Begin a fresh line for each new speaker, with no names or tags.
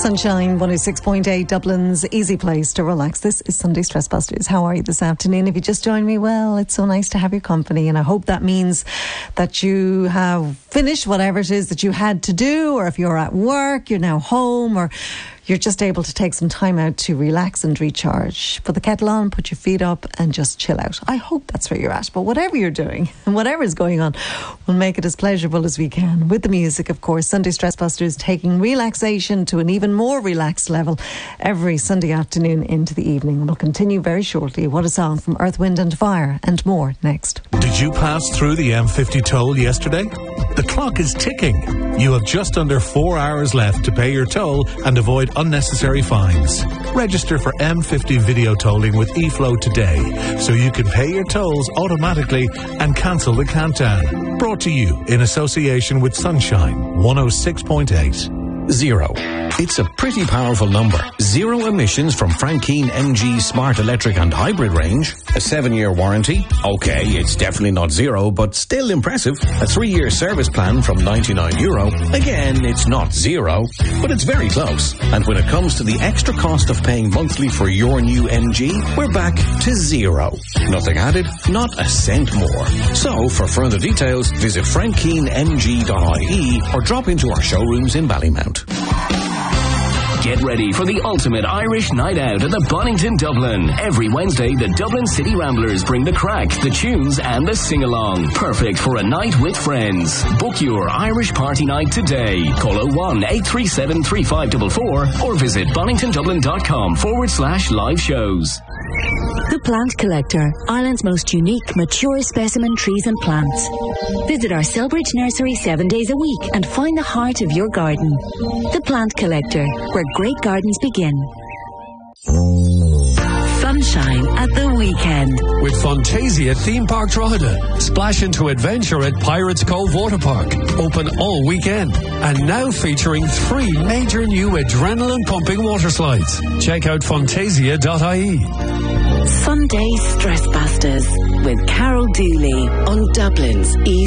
Sunshine 106.8, Dublin's easy place to relax. This is Sunday Stress Busters. How are you this afternoon? If you just joined me, well, it's so nice to have your company, and I hope that means that you have finished whatever it is that you had to do, or if you're at work, you're now home, or you're just able to take some time out to relax and recharge. Put the kettle on, put your feet up and just chill out. I hope that's where you're at. But whatever you're doing and whatever is going on, we'll make it as pleasurable as we can. With the music, of course. Sunday Stress Busters taking relaxation to an even more relaxed level every Sunday afternoon into the evening. We'll continue very shortly. What a song from Earth, Wind and Fire, and more next.
Did you pass through the M50 toll yesterday? The clock is ticking. You have just under 4 hours left to pay your toll and avoid unnecessary fines. Register for M50 video tolling with eFlow today so you can pay your tolls automatically and cancel the countdown. Brought to you in association with Sunshine 106.8.
Zero. It's a pretty powerful number. Zero emissions from Frank Keen MG Smart Electric and Hybrid range. A 7-year warranty. Okay, it's definitely not zero, but still impressive. A 3-year service plan from €99. Again, it's not zero, but it's very close. And when it comes to the extra cost of paying monthly for your new MG, we're back to zero. Nothing added, not a cent more. So, for further details, visit frankkeenmg.ie or drop into our showrooms in Ballymount.
Get ready for the ultimate Irish night out at the Bonington Dublin. Every Wednesday, the Dublin City Ramblers bring the crack, the tunes and the sing-along. Perfect for a night with friends. Book your Irish party night today. Call 01-837-3544 or visit boningtondublin.com/live shows.
The Plant Collector, Ireland's most unique, mature specimen trees and plants. Visit our Selbridge nursery 7 days a week and find the heart of your garden. The Plant Collector, where great gardens begin. Sunshine at the weekend.
With Fantasia Theme Park Drogheda. Splash into adventure at Pirates Cove Water Park. Open all weekend. And now featuring 3 major new adrenaline-pumping water slides. Check out fantasia.ie.
Sunday Stress Busters with Carol Dooley on Dublin's Easy